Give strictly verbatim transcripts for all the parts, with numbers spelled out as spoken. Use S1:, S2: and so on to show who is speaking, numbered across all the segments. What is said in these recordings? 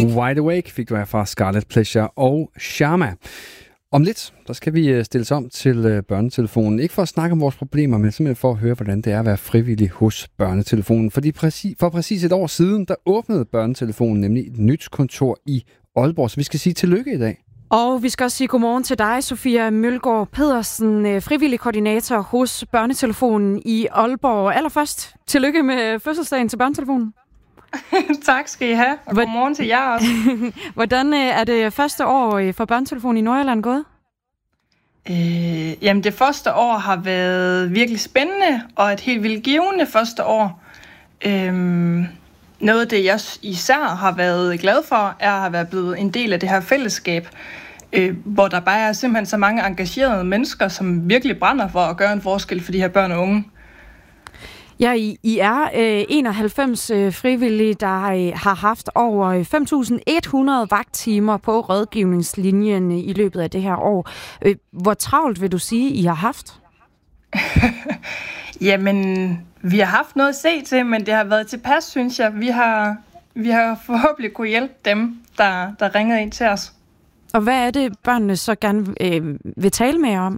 S1: Awake.
S2: Wide Awake fik du her fra Scarlet Pleasure og Sharma. Om lidt, der skal vi stille os om til børnetelefonen. Ikke for at snakke om vores problemer, men simpelthen for at høre, hvordan det er at være frivillig hos børnetelefonen. Fordi præcis, for præcis et år siden, der åbnede børnetelefonen nemlig et nyt kontor i Aalborg. Så vi skal sige tillykke i dag.
S1: Og vi skal også sige godmorgen til dig, Sofia Mølgaard Pedersen, frivillig koordinator hos børnetelefonen i Aalborg. Allerførst, tillykke med fødselsdagen til børnetelefonen.
S3: Tak skal I have, og godmorgen til jer også.
S1: Hvordan er det første år for børnetelefonen i Nordjylland gået?
S3: Øh, jamen det første år har været virkelig spændende, og et helt vildt givende første år. Øhm, noget af det, jeg især har været glad for, er at have været blevet en del af det her fællesskab, øh, hvor der bare er simpelthen så mange engagerede mennesker, som virkelig brænder for at gøre en forskel for de her børn og unge.
S1: Ja, I, I er øh, enoghalvfems øh, frivillige, der øh, har haft over fem tusind et hundrede vagttimer på rådgivningslinjen i løbet af det her år. Øh, hvor travlt vil du sige, I har haft?
S3: Jamen, vi har haft noget at se til, men det har været tilpas, synes jeg. Vi har, vi har forhåbentlig kunne hjælpe dem, der, der ringede ind til os.
S1: Og hvad er det, børnene så gerne øh, vil tale med om?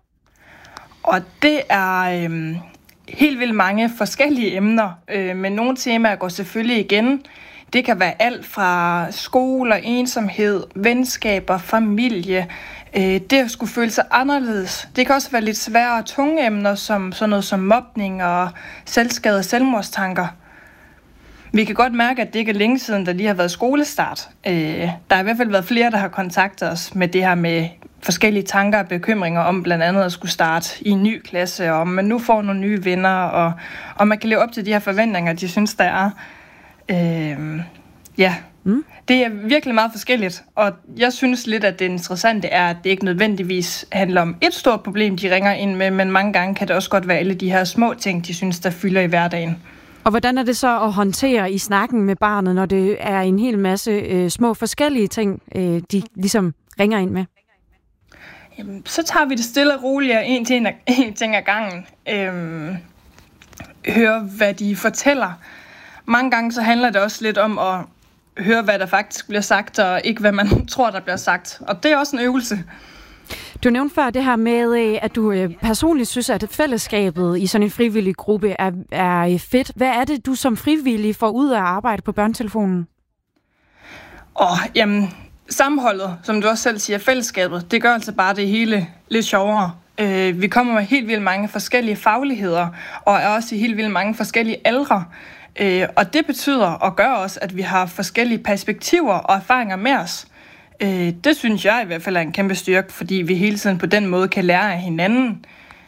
S3: Og det er øh, helt vildt mange forskellige emner, øh, men nogle temaer går selvfølgelig igen. Det kan være alt fra skole og ensomhed, venskaber, familie. Øh, det at skulle føle sig anderledes. Det kan også være lidt svære og tunge emner, som sådan noget som mobning og selvskade og selvmordstanker. Vi kan godt mærke, at det ikke er længe siden, der lige har været skolestart. Øh, der har i hvert fald været flere, der har kontaktet os med det her med forskellige tanker og bekymringer om blandt andet at skulle starte i en ny klasse, og om man nu får nogle nye venner, og om man kan leve op til de her forventninger, de synes, der er. Øh, ja, mm. Det er virkelig meget forskelligt, og jeg synes lidt, at det interessante er, at det ikke nødvendigvis handler om et stort problem, de ringer ind med, men mange gange kan det også godt være alle de her små ting, de synes, der fylder i hverdagen.
S1: Og hvordan er det så at håndtere i snakken med barnet, når det er en hel masse øh, små forskellige ting, øh, de ligesom ringer ind med?
S3: Jamen, så tager vi det stille og roligt og en ting, en ting ad gangen. Øhm, høre, hvad de fortæller. Mange gange så handler det også lidt om at høre, hvad der faktisk bliver sagt, og ikke hvad man tror, der bliver sagt. Og det er også en øvelse.
S1: Du nævnte før det her med, at du personligt synes, at fællesskabet i sådan en frivillig gruppe er, er fedt. Hvad er det, du som frivillig får ud af at arbejde på børnetelefonen?
S3: Åh, jamen, sammenholdet, som du også selv siger, fællesskabet, det gør altså bare det hele lidt sjovere. Vi kommer med helt vildt mange forskellige fagligheder, og er også i helt vildt mange forskellige aldre. Og det betyder og gør også, at vi har forskellige perspektiver og erfaringer med os. Det synes jeg i hvert fald er en kæmpe styrke, fordi vi hele tiden på den måde kan lære af hinanden.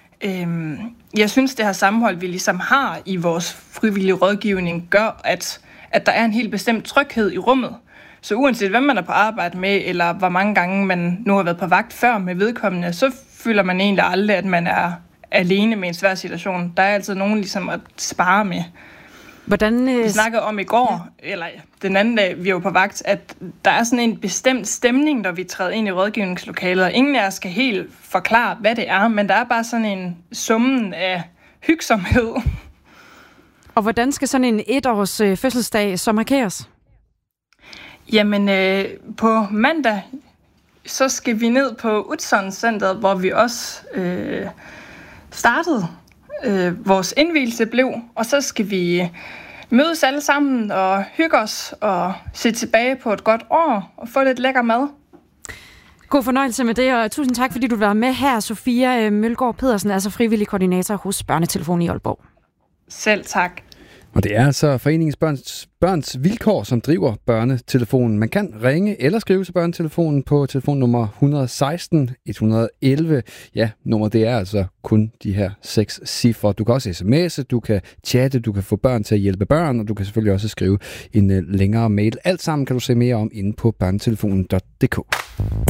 S3: Jeg synes, det her sammenhold, vi ligesom har i vores frivillige rådgivning, gør, at, at der er en helt bestemt tryghed i rummet. Så uanset hvem man er på arbejde med, eller hvor mange gange man nu har været på vagt før med vedkommende, så føler man egentlig aldrig, at man er alene med en svær situation. Der er altid nogen ligesom at spare med.
S1: Hvordan, øh...
S3: Vi snakkede om i går, ja. eller den anden dag, vi var på vagt, at der er sådan en bestemt stemning, når vi træder ind i rådgivningslokalet, og ingen af os skal helt forklare, hvad det er, men der er bare sådan en summen af hygsomhed.
S1: Og hvordan skal sådan en etårs øh, fødselsdag så markeres?
S3: Jamen, øh, på mandag, så skal vi ned på Utzon Centeret, hvor vi også øh, startede. Øh, vores indvielse blev, og så skal vi mødes alle sammen og hygge os og se tilbage på et godt år og få lidt lækker mad.
S1: God fornøjelse med det, og tusind tak, fordi du var med her, Sofia Mølgaard Pedersen, altså frivillig koordinator hos Børnetelefonen i Aalborg.
S3: Selv tak.
S2: Og det er altså Foreningens Børns, Børns Vilkår, som driver børnetelefonen. Man kan ringe eller skrive til børnetelefonen på telefonnummer et hundrede og seksten et hundrede og elleve. Ja, nummer det er altså kun de her seks cifre. Du kan også sms'e, du kan chatte, du kan få børn til at hjælpe børn, og du kan selvfølgelig også skrive en længere mail. Alt sammen kan du se mere om inde på børnetelefonen punktum d k.